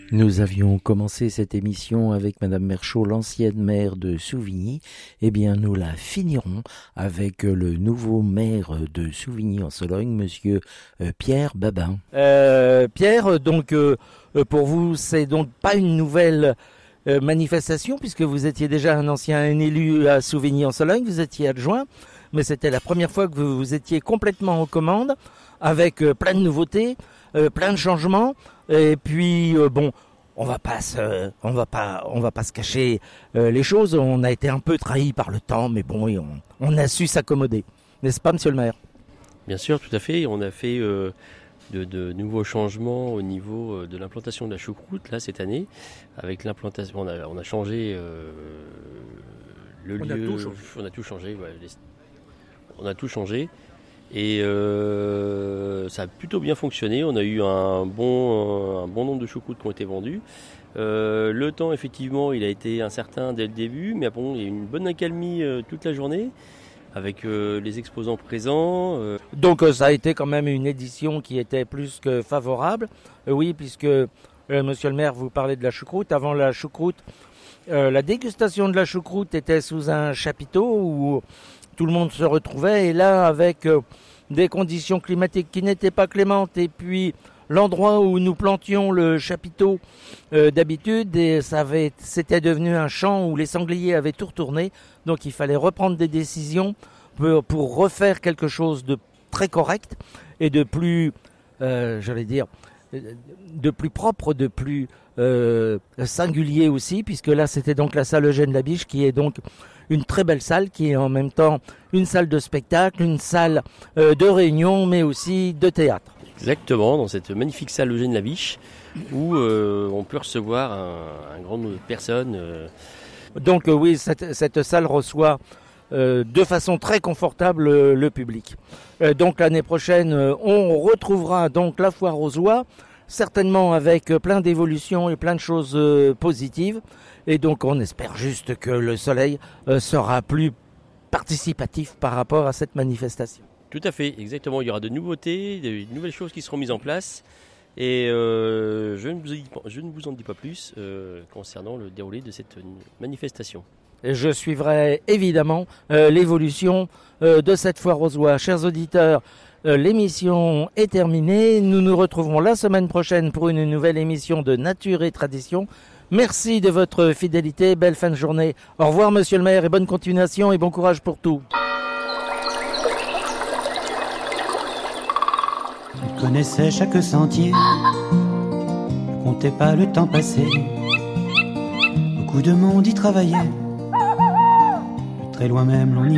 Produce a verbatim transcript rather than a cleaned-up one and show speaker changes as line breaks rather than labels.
Nous avions commencé cette émission avec Madame Merchaud, l'ancienne maire de Souvigny. Eh bien, nous la finirons avec le nouveau maire de Souvigny-en-Sologne, Monsieur euh, Pierre Babin. Euh, Pierre, donc euh, pour vous, c'est donc pas une nouvelle euh, manifestation puisque vous étiez déjà un ancien élu à Souvigny-en-Sologne, vous étiez adjoint, mais c'était la première fois que vous, vous étiez complètement aux commandes avec euh, plein de nouveautés, euh, plein de changements. Et puis euh, bon, on va pas se, on va pas, on va pas se cacher euh, les choses. On a été un peu trahi par le temps, mais bon, on, on a su s'accommoder, n'est-ce pas, Monsieur le Maire?
Bien sûr, tout à fait. On a fait euh, de, de nouveaux changements au niveau de l'implantation de la choucroute là cette année. Avec l'implantation, on a, on a changé euh, le
on
lieu.
A tout changé.
On a tout changé. Ouais, les, on a tout changé. Et euh, ça a plutôt bien fonctionné. On a eu un bon, un bon nombre de choucroutes qui ont été vendues. Euh, le temps, effectivement, il a été incertain dès le début, mais bon, il y a eu une bonne accalmie euh, toute la journée avec euh, les exposants présents. Euh.
Donc euh, ça a été quand même une édition qui était plus que favorable. Euh, oui, puisque euh, Monsieur le Maire, vous parlez de la choucroute. Avant la choucroute, euh, la dégustation de la choucroute était sous un chapiteau où tout le monde se retrouvait, et là, avec euh, des conditions climatiques qui n'étaient pas clémentes, et puis l'endroit où nous plantions le chapiteau euh, d'habitude, et ça avait, c'était devenu un champ où les sangliers avaient tout retourné, donc il fallait reprendre des décisions pour, pour refaire quelque chose de très correct et de plus, euh, j'allais dire, de plus propre, de plus euh, singulier aussi, puisque là c'était donc la salle Eugène Labiche, qui est donc une très belle salle, qui est en même temps une salle de spectacle, une salle euh, de réunion, mais aussi de théâtre.
Exactement, dans cette magnifique salle Eugène Labiche, où euh, on peut recevoir un, un grand nombre de personnes. Euh...
Donc euh, oui, cette, cette salle reçoit euh, de façon très confortable euh, le public. Euh, donc l'année prochaine, euh, on retrouvera donc la foire aux oies, certainement avec euh, plein d'évolutions et plein de choses euh, positives. Et donc on espère juste que le soleil euh, sera plus participatif par rapport à cette manifestation.
Tout à fait, exactement. Il y aura de nouveautés, de nouvelles choses qui seront mises en place. Et euh, je, ne vous, je ne vous en dis pas plus euh, concernant le déroulé de cette manifestation.
Et je suivrai évidemment euh, l'évolution euh, de cette foire aux oies. Chers auditeurs, euh, l'émission est terminée. Nous nous retrouverons la semaine prochaine pour une nouvelle émission de Nature et Tradition. Merci de votre fidélité, belle fin de journée. Au revoir Monsieur le Maire et bonne continuation et bon courage pour tout.
Il connaissait chaque sentier, ne comptait pas le temps passé. Beaucoup de monde y travaillait, de très loin même l'on y